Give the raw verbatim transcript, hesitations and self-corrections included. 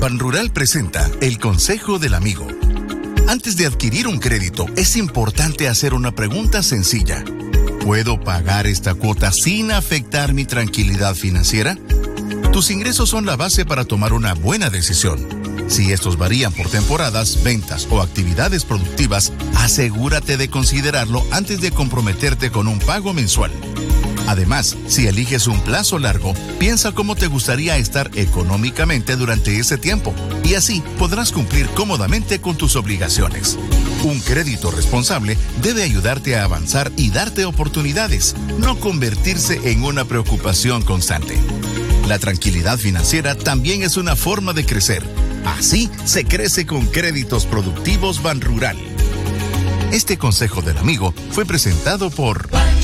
Banrural presenta el Consejo del Amigo. Antes de adquirir un crédito, es importante hacer una pregunta sencilla. ¿Puedo pagar esta cuota sin afectar mi tranquilidad financiera? Tus ingresos son la base para tomar una buena decisión. Si estos varían por temporadas, ventas o actividades productivas, asegúrate de considerarlo antes de comprometerte con un pago mensual. Además, si eliges un plazo largo, piensa cómo te gustaría estar económicamente durante ese tiempo y así podrás cumplir cómodamente con tus obligaciones. Un crédito responsable debe ayudarte a avanzar y darte oportunidades, no convertirse en una preocupación constante. La tranquilidad financiera también es una forma de crecer. Así se crece con Créditos Productivos Banrural. Este consejo del amigo fue presentado por